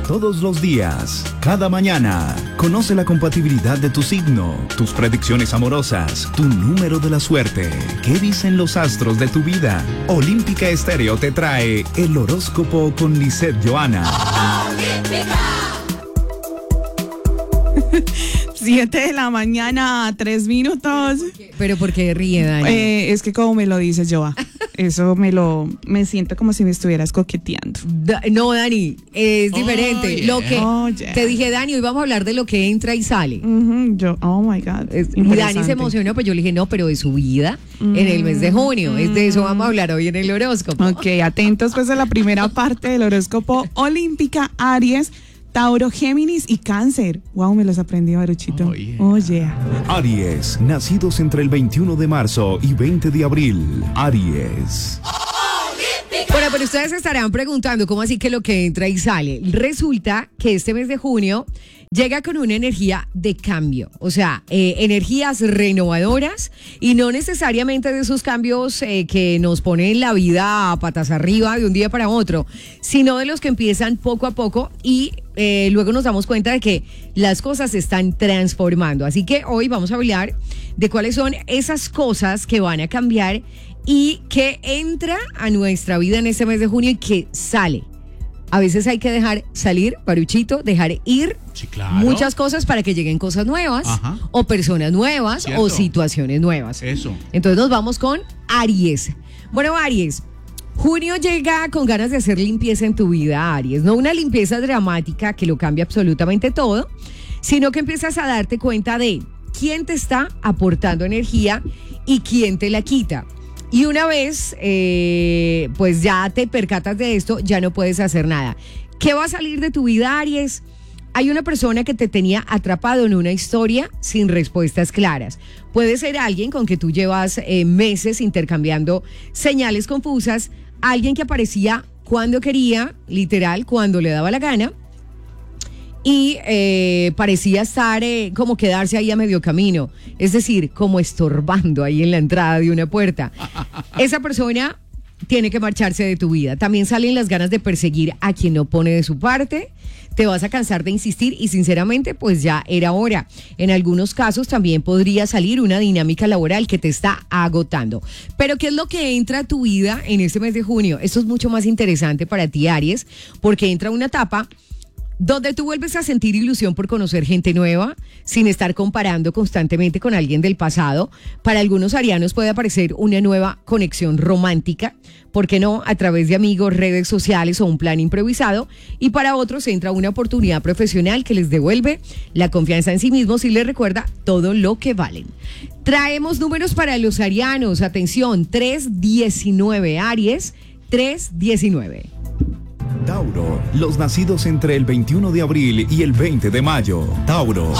todos los días, cada mañana. Conoce la compatibilidad de tu signo, tus predicciones amorosas, tu número de la suerte. ¿Qué dicen los astros de tu vida? Olímpica Estéreo te trae el horóscopo con Lisette Johanna. ¡Olímpica! 7 de la mañana, 3 minutos. ¿Pero por qué ríe, Dani? Es que como me lo dices, Joa, eso me siento como si me estuvieras coqueteando. No, Dani, es diferente. Lo que te dije, Dani, hoy vamos a hablar de lo que entra y sale. Oh my God. Y Dani se emocionó, pues yo le dije, no, pero de su vida en el mes de junio. Es de eso vamos a hablar hoy en el horóscopo. Ok, atentos pues a la primera parte del horóscopo. Olímpica, Aries, Tauro, Géminis y Cáncer. Wow, me los aprendí, Baruchito. Oh, yeah. Aries, nacidos entre el 21 de marzo y 20 de abril. Aries. Bueno, pero ustedes estarán preguntando, ¿cómo así que lo que entra y sale? Resulta que este mes de junio llega con una energía de cambio, o sea, energías renovadoras y no necesariamente de esos cambios que nos ponen la vida a patas arriba de un día para otro, sino de los que empiezan poco a poco y luego nos damos cuenta de que las cosas se están transformando. Así que hoy vamos a hablar de cuáles son esas cosas que van a cambiar y que entra a nuestra vida en este mes de junio y que sale. A veces hay que dejar salir, Baruchito, dejar ir muchas cosas para que lleguen cosas nuevas. Ajá. O personas nuevas. ¿Cierto? O situaciones nuevas. Eso. Entonces nos vamos con Aries. Bueno, Aries, junio llega con ganas de hacer limpieza en tu vida, Aries. No una limpieza dramática que lo cambie absolutamente todo, sino que empiezas a darte cuenta de quién te está aportando energía y quién te la quita. Y una vez, pues ya te percatas de esto, ya no puedes hacer nada. ¿Qué va a salir de tu vida, Aries? Hay una persona que te tenía atrapado en una historia sin respuestas claras. Puede ser alguien con que tú llevas meses intercambiando señales confusas, alguien que aparecía cuando quería, literal, cuando le daba la gana, y parecía estar como quedarse ahí a medio camino, es decir, como estorbando ahí en la entrada de una puerta. Esa persona tiene que marcharse de tu vida. También salen las ganas de perseguir a quien no pone de su parte. Te vas a cansar de insistir y sinceramente pues ya era hora. En algunos casos también podría salir una dinámica laboral que te está agotando. Pero ¿qué es lo que entra a tu vida en este mes de junio? Esto es mucho más interesante para ti, Aries, porque entra una etapa donde tú vuelves a sentir ilusión por conocer gente nueva, sin estar comparando constantemente con alguien del pasado. Para algunos arianos puede aparecer una nueva conexión romántica, ¿por qué no? A través de amigos, redes sociales o un plan improvisado. Y para otros entra una oportunidad profesional que les devuelve la confianza en sí mismos y les recuerda todo lo que valen. Traemos números para los arianos. Atención, 319, Aries, 319. Tauro, los nacidos entre el 21 de abril y el 20 de mayo. Tauro.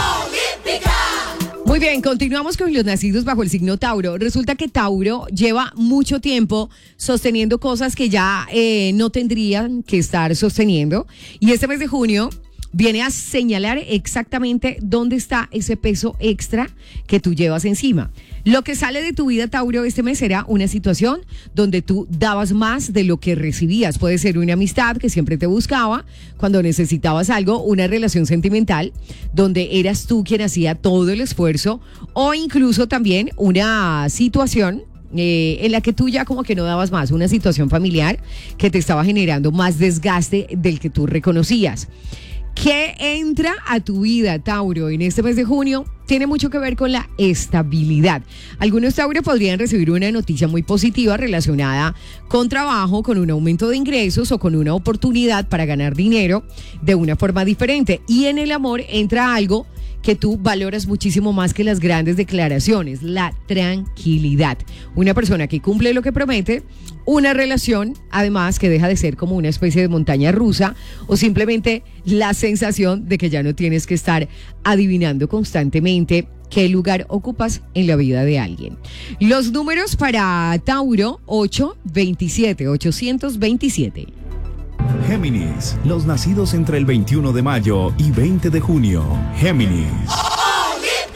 Muy bien, continuamos con los nacidos bajo el signo Tauro. Resulta que Tauro lleva mucho tiempo sosteniendo cosas que ya no tendrían que estar sosteniendo. Y este mes de junio viene a señalar exactamente dónde está ese peso extra que tú llevas encima. Lo que sale de tu vida, Tauro, este mes será una situación donde tú dabas más de lo que recibías. Puede ser una amistad que siempre te buscaba cuando necesitabas algo, una relación sentimental donde eras tú quien hacía todo el esfuerzo, o incluso también una situación en la que tú ya como que no dabas más, una situación familiar que te estaba generando más desgaste del que tú reconocías. ¿Qué entra a tu vida, Tauro, en este mes de junio? Tiene mucho que ver con la estabilidad. Algunos Tauro podrían recibir una noticia muy positiva relacionada con trabajo, con un aumento de ingresos o con una oportunidad para ganar dinero de una forma diferente. Y en el amor entra algo que tú valoras muchísimo más que las grandes declaraciones, la tranquilidad. Una persona que cumple lo que promete, una relación, además, que deja de ser como una especie de montaña rusa o simplemente la sensación de que ya no tienes que estar adivinando constantemente qué lugar ocupas en la vida de alguien. Los números para Tauro, 827, 827. Géminis, los nacidos entre el 21 de mayo y 20 de junio. Géminis. ¡Olímpica!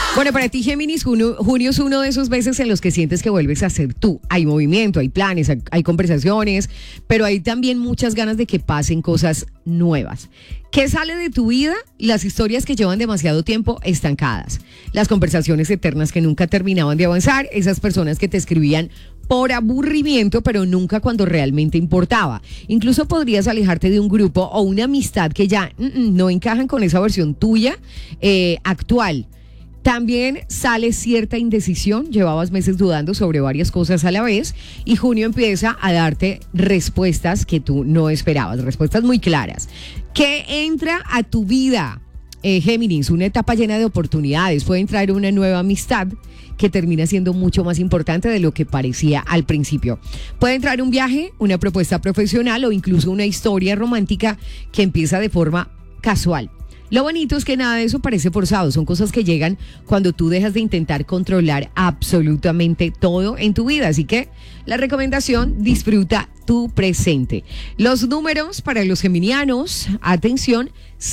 Bueno, para ti, Géminis, junio es uno de esos meses en los que sientes que vuelves a ser tú. Hay movimiento, hay planes, hay conversaciones, pero hay también muchas ganas de que pasen cosas nuevas. ¿Qué sale de tu vida? Las historias que llevan demasiado tiempo estancadas. Las conversaciones eternas que nunca terminaban de avanzar. Esas personas que te escribían por aburrimiento, pero nunca cuando realmente importaba. Incluso podrías alejarte de un grupo o una amistad que ya no encajan con esa versión tuya actual. También sale cierta indecisión, llevabas meses dudando sobre varias cosas a la vez y junio empieza a darte respuestas que tú no esperabas, respuestas muy claras. ¿Qué entra a tu vida, Géminis? Una etapa llena de oportunidades, puede entrar una nueva amistad que termina siendo mucho más importante de lo que parecía al principio. Puede entrar un viaje, una propuesta profesional o incluso una historia romántica que empieza de forma casual. Lo bonito es que nada de eso parece forzado, son cosas que llegan cuando tú dejas de intentar controlar absolutamente todo en tu vida. Así que la recomendación, disfruta tu presente. Los números para los geminianos, atención,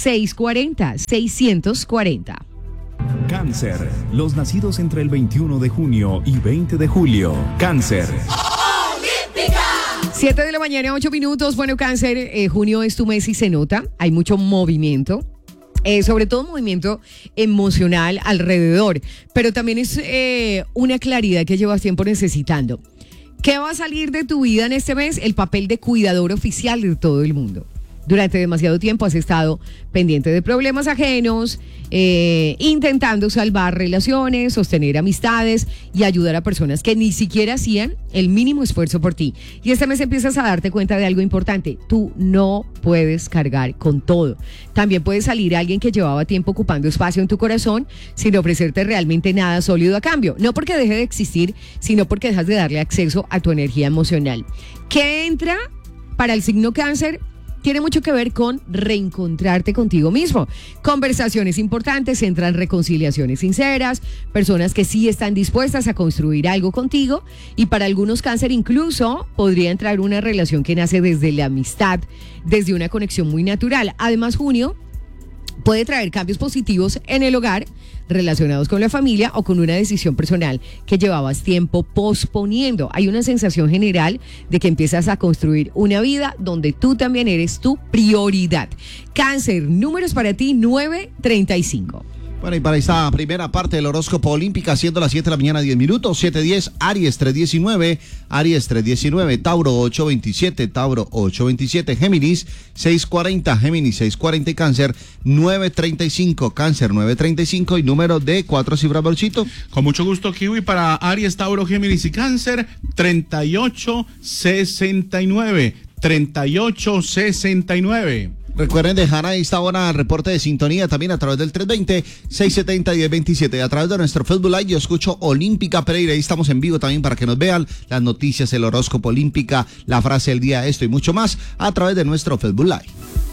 640. Cáncer, los nacidos entre el 21 de junio y 20 de julio. Cáncer. 7 de la mañana, 8 minutos. Bueno, Cáncer, junio es tu mes y se nota, hay mucho movimiento. Sobre todo movimiento emocional alrededor, pero también es una claridad que llevas tiempo necesitando. ¿Qué va a salir de tu vida en este mes? El papel de cuidador oficial de todo el mundo. Durante demasiado tiempo has estado pendiente de problemas ajenos, intentando salvar relaciones, sostener amistades y ayudar a personas que ni siquiera hacían el mínimo esfuerzo por ti. Y este mes empiezas a darte cuenta de algo importante. Tú no puedes cargar con todo. También puede salir alguien que llevaba tiempo ocupando espacio en tu corazón sin ofrecerte realmente nada sólido a cambio. No porque deje de existir, sino porque dejas de darle acceso a tu energía emocional. ¿Qué entra para el signo Cáncer? Tiene mucho que ver con reencontrarte contigo mismo. Conversaciones importantes, entran reconciliaciones sinceras, personas que sí están dispuestas a construir algo contigo y para algunos Cáncer incluso podría entrar una relación que nace desde la amistad, desde una conexión muy natural. Además, junio puede traer cambios positivos en el hogar relacionados con la familia o con una decisión personal que llevabas tiempo posponiendo. Hay una sensación general de que empiezas a construir una vida donde tú también eres tu prioridad. Cáncer, números para ti, 935. Bueno, y para esta primera parte del horóscopo olímpica, siendo las 7 de la mañana, 10 minutos, 7:10, Aries 319, Tauro 827, Tauro 827, Géminis 640 y Cáncer 935, Cáncer 935 y número de 4 cifras, Bolsito. Con mucho gusto, Kiwi, para Aries, Tauro, Géminis y Cáncer 3869. Recuerden dejar a esta hora el reporte de sintonía también a través del 320-670-1027. A través de nuestro Facebook Live, yo escucho Olímpica Pereira. Ahí estamos en vivo también para que nos vean las noticias, el horóscopo Olímpica, la frase del día, esto y mucho más a través de nuestro Facebook Live.